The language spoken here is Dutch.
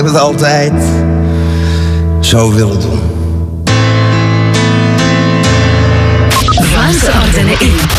heb het altijd zo willen doen. Vlaamse Antenne 1.